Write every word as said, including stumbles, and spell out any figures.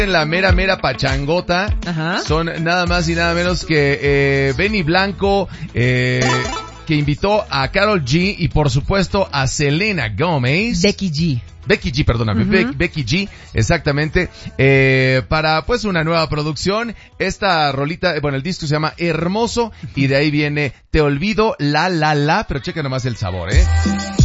En la mera mera pachangota. Ajá. Son nada más y nada menos que eh, Benny Blanco, eh, que invitó a Karol G y por supuesto a Selena Gomez. Becky G. Becky G, perdóname, Uh-huh. Be- Becky G, exactamente, eh, para pues una nueva producción. Esta rolita, bueno, el disco se llama Hermoso y de ahí viene Te Olvido, la la la, pero checa nomás el sabor, eh.